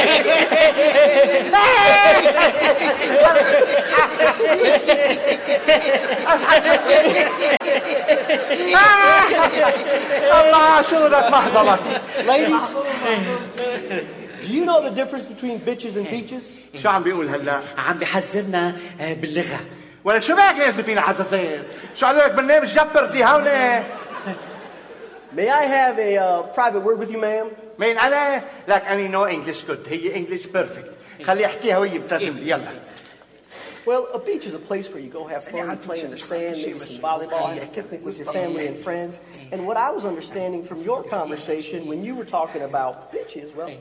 الله شو بدك محضرك. Ladies, do you know the difference between bitches and beaches? شو عم بيقول هلا؟ عم بيحذرنا باللغة. ولك شو بك نازل فينا حساسين؟ شو عليك بالنام جبرتي هون؟ May I have a private word with you, ma'am? مين أنا؟ لك أنا نو إنجلش جود، هي إنجلش بيرفكت. خليه يحكيها وهي بترجم لي يلا. Well, a beach is a place where you go have fun, play in the sand, maybe some volleyball, have a picnic with your family and friends. And what I was understanding from your conversation when you were talking about bitches, well...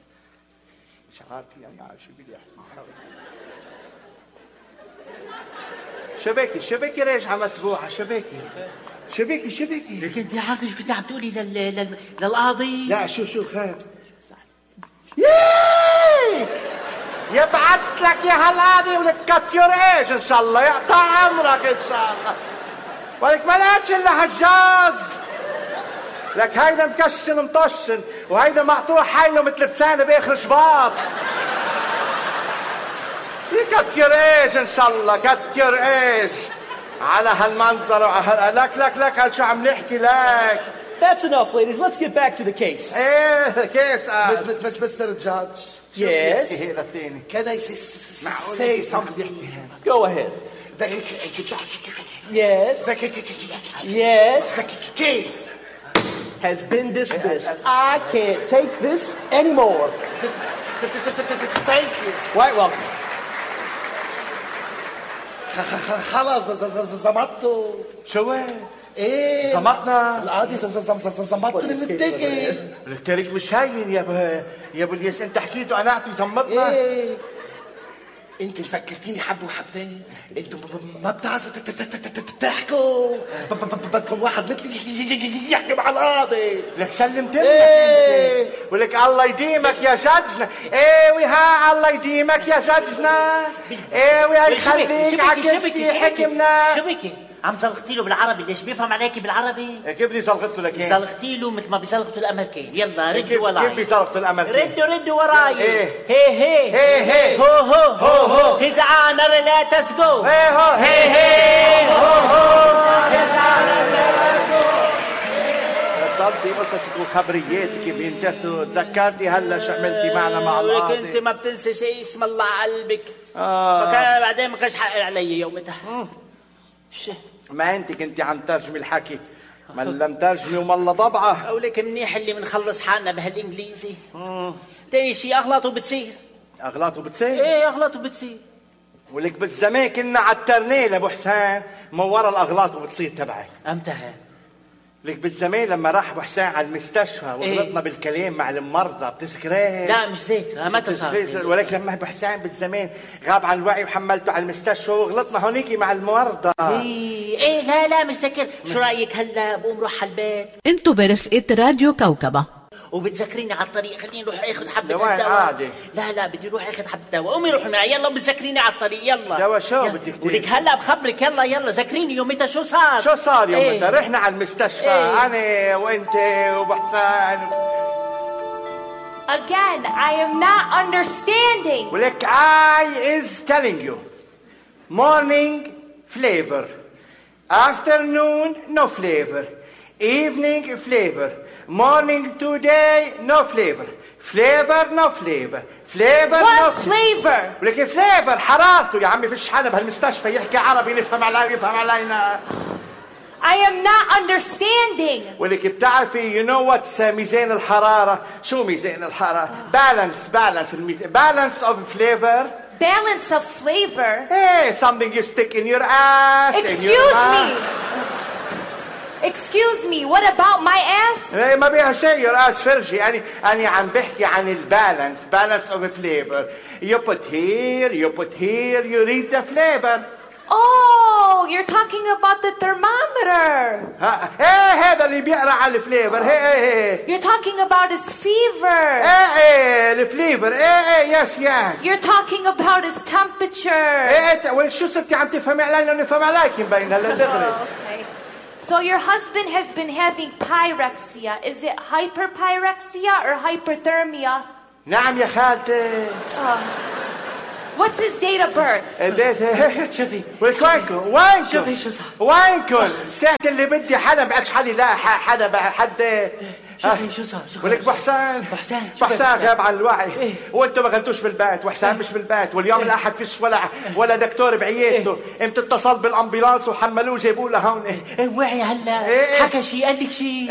شبكي راجعة مسبوحة شبكي لكن انت عارف ايش كنت عم تقولي للقاضي؟ لا شو خير يبعت لك يا هالقاضي ولك كت يور ايج ان شاء الله يقطع عمرك ان شاء الله ولك ما لقيتش الا هالجاز لك هيدا مكشن مطشن وهيدا مقطوع حيله مثل لسانه باخر شباط كت يور ايج ان شاء الله كت يور ايج على هالمنظر وعلى لك هل شو عم نحكي لك. That's enough, ladies. Let's get back to the case. Case. Mr. Judge. Yes. Can I say something? Go ahead. Yes. Yes. Case has been dismissed. I can't take this anymore. Thank you. Quite welcome. خلاص زمطوا شو ايه زمطنا القاضي زمطني من الدقيق التاريخ مش هين يا ابو الياس انت حكيته قنعتي زمطنا ايه انت اللي فكرتيني حبه وحبتين انتوا ما بتعرفوا تحكوا بدكم واحد مثلي يحكي مع القاضي لك سلمت لك ولك الله يديمك يا جدجنا ايوه ها الله يديمك يا جدجنا ايوه يخليك عكستي حكمنا شو بكي عم زلقتي له بالعربي ليش بيفهم عليكي بالعربي كيف لي زلقته لك هيك زلقتي له مثل ما بيزلقوا الامريكان يلا ردوا وراي كيف بيزلقوا الامريكان ردوا وراي هي هو his honor let us go هي هو his honor let us go ضلتي قصص وخبرياتك بينتسوا تذكرتي هلا شو عملتي معنا مع القاضي انت ما بتنسى شيء اسم الله على قلبك فكان بعدين ما كانش حق علي يومتها ما انت كنتي عم ترجمي الحكي ما لم ترجمي وما الله طبعه اقولك منيح اللي بنخلص حالنا بهالانجليزي تاني شيء اغلاط وبتصير ايه اغلاط وبتصير ولك بالزمان كنا عترناه لابو حسين من ورا الاغلاط وبتصير تبعك امتى لك بالزمان لما راح ابو حسين على المستشفى وغلطنا بالكلام مع المرضى بتذكريه؟ لا مش ذاكره متى صار ولكن لما ابو حسين بالزمان غاب عن الوعي وحملته على المستشفى وغلطنا هونيكي مع المرضى ايه لا مش ذاكر شو رايك هلا بقوم روح على البيت انتو برفقة راديو كوكبة وبتذكريني على الطريق خليني نروح اخذ حبه الدواء لا بدي اروح اخذ حبه دواء قومي روحي معي يلا بتذكريني على الطريق يلا دواء شو بدك ولك هلا بخبرك يلا ذكريني يومتها شو صار يومتها رحنا على المستشفى انا وانت وابو حسين Again, I am not understanding. ولك I is telling you morning flavor afternoon no flavor evening flavor morning today no flavor no flavor What flavor? ولكن فليفر حرارته يا عمي فيش حدا بهالمستشفى يحكي عربي نفهم علينا I am not understanding. ولكن بتعرفي you know what's ميزان الحرارة شو ميزان الحرارة balance of flavor Balance of flavor? Hey, something you stick in your ass. Excuse me, what about my ass? ما بيها شيء your ass فرجي أنا عم بحكي عن balance of flavor. You put here, you read the flavor. Oh, you're talking about the thermometer. water. ايه هذا اللي بيقرا على الفليفر. ايه You're talking about his fever. ايه الفليفر. ايه يس. You're talking about his temperature. ايه وشو صرتي عم تفهمي علي؟ لانه نفهم عليك مبين هلا دغري. Okay. So your husband has been having pyrexia. Is it hyperpyrexia or hyperthermia? نعم يا خالتي. What's his date of birth? شوفي وينكم شوفي شو صار. وينكم ساعة اللي بدي حدا بعدش حالي لا حدا. شوفي شو صار. ولك بحسان غاب عن الوعي. وانتم ما كنتوش بالبيت وحسان مش بالبيت واليوم الاحد فيش ولا دكتور بعيادته. امتى اتصلت بالامبولانس وحملوه جابوه لهون. وعي هلا. حكى شيء قال لك شيء.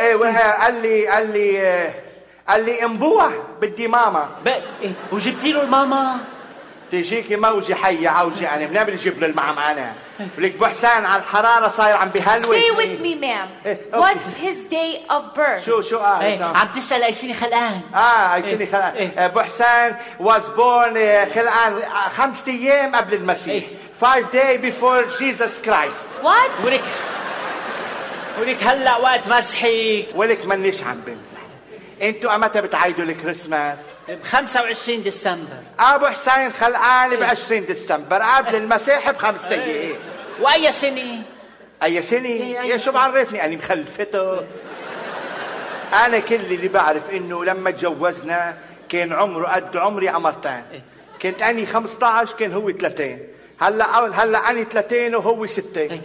قال لي انبوع بدي ماما. وجبتي له الماما؟ تيجيكي موجة حية عوجة. أنا منين بدي أجيب له المعم أنا؟ ولك بحسان على الحرارة صاير عم بهلوس. Stay with me, ma'am. What's his date of birth? شو عم تسأل أيسيني خلقان. أيسيني خلقان. بحسان was born خلقان 5 أيام قبل المسيح. 5 days before Jesus Christ. What? ولك هلا وقت مسحك. ولك منيش عم بمزح. انتوا امتى بتعيدوا الكريسماس؟ ب25 ديسمبر. ابو حسين خلقان ب20 ديسمبر قبل المسيح ب5 ايام. واي سنه؟ اي سنه؟ يا شو بعرفني انا مخلفته. انا كل اللي بعرف انه لما تجوزنا كان عمره قد عمري قمرتين. كنت اني 15 كان هو 30. هلا اني 30 وهو 60.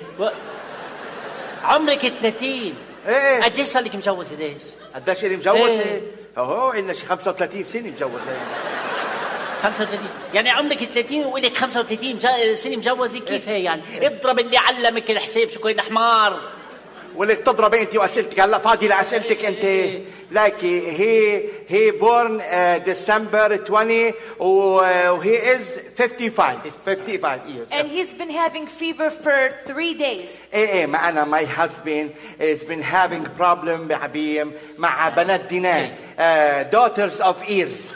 عمرك 30. ايه قديش صار لك مجوزه ليش؟ قديش اللي مجوزه؟ هو إلنا شي 35 سنة مجوزة. 35 يعني عمرك 30 وإلك 35 سنة مجوزة. كيف هي يعني؟ اضرب اللي علمك الحساب. شو كوين حمار. ولك تضرب انت واسئلتك. هلا فاضي لاسئلتك انت. لايك هي بورن ديسمبر 20 وهي از 55 years. And he's been having fever for 3 days. ايه ما انا my husband has been having problem مع بنات دينان. daughters of ears.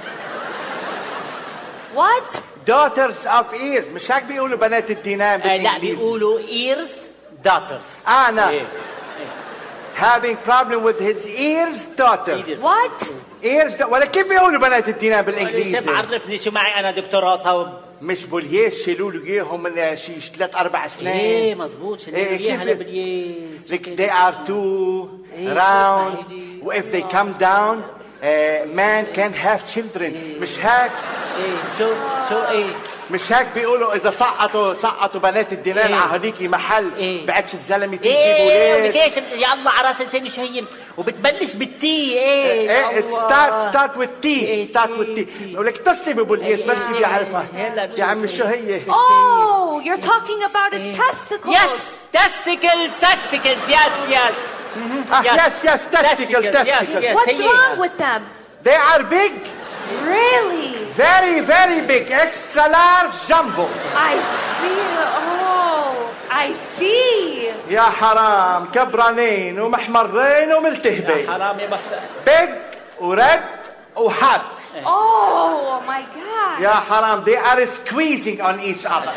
What? daughters of ears. مش هيك بيقولوا بنات الدينان بالانجليزي؟ لا بيقولوا ears daughters. أنا having problem with his ears daughter. What? ears ولا كيف بيقولوا بنات الدينان بالانجليزي؟ شو بعرفني شو معي انا دكتوراه طب. مش بوليس شيلوا له اياهم من شي 3-4 سنين. ايه مزبوط شيلوا له اياها لبوليس. they are too round if they come down man can't have children. مش هيك؟ شو مش هيك بيقولوا اذا سقطوا بنات الدينان على هذيكي محل بعدش الزلمه تجيب ولاد. ايش يا الله على راس لساني شو هي وبتبلش بالتي. start with T. ولك اتصلي ببوليس بركي بيعرفها. يا عمي شو هي؟ Oh, you're talking about his testicles. Yes, testicles. Yes, testicles. What's wrong with them? They are big. Really? Very, very big. Extra large jumbo. I see. Oh, I see. يا حرام كبرانين ومحمرين وملتهبين. يا حرام يا بحسن. Big ورد وحاد. Oh my God. يا حرام they are squeezing on each other.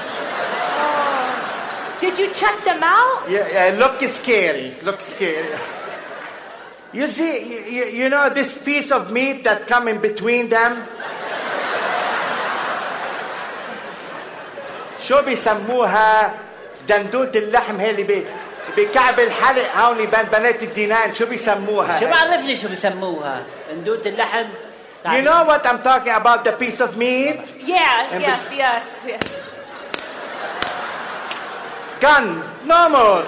Did you check them out? Yeah, look scary. You see, you know this piece of meat that come in between them? شو بيسموها؟ دندوت اللحم هي اللي بكعب الحلق هون بين بنات الدينان. شو بيسموها؟ شو بعرفني شو بيسموها؟ دندوت اللحم. You know what I'm talking about, the piece of meat? Yes. Gun, no more.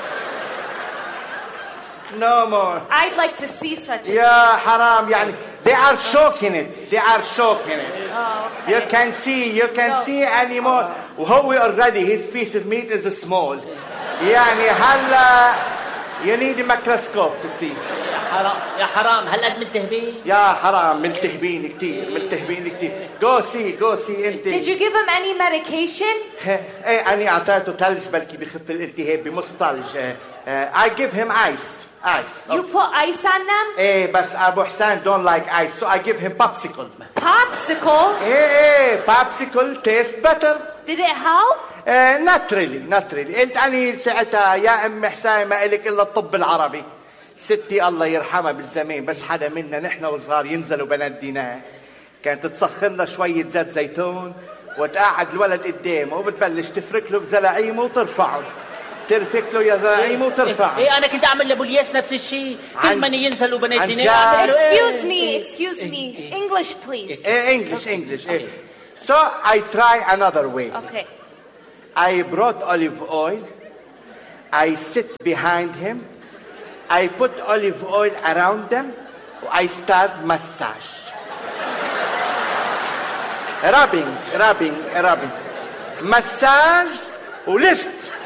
I'd like to see such a يا حرام يعني they are shocking it. Oh, okay. You can see anymore. وهو already his piece of meat is small. يعني هلا you need a microscope to see. يا حرام هالقد ملتهبين؟ يا حرام ملتهبين كتير. Go see انت. Did you give him any medication? ايه أنا أعطيته ثلج بلكي بخف الالتهاب بمص ثلج. I give him ice. You put ice on them? ايه بس أبو حسان don't like ice so I give him popsicle. Popsicle? ايه popsicle taste better. Did it help? Not really. قلت أنا ساعتها يا أم حسين ما إلك إلا الطب العربي. ستي الله يرحمها بالزمان بس حدا منا نحن وصغار ينزلوا بنات دينار كانت تسخن له شوية زيت زيتون وتقعد الولد قدامه وبتبلش تفرك له بزلاعيمه وترفعه. ترفك له يا زلاعيمه وترفعه. ايه انا كنت اعمل لابو الياس نفس الشيء كل ما ينزلوا بنات دينار. Excuse me. English please. English. So I try another way. Okay. I brought olive oil. I sit behind him. I put olive oil around them. I start massage. rubbing. Massage ولفت.